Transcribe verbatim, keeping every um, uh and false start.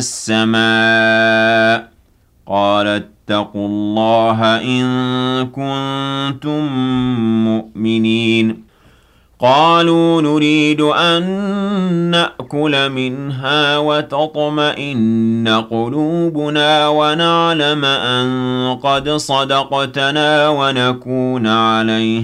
السَّمَاءِ قَالَ اتَّقُوا اللَّهَ إِن كُنتُم مُّؤْمِنِينَ قَالُوا نُرِيدُ أَن نَّأْكُلَ مِنْهَا وَتَطْمَئِنَّ قُلُوبُنَا وَنَعْلَمَ أَن قَدْ صَدَقْتَنَا وَنَكُونَ عَلَيْهَا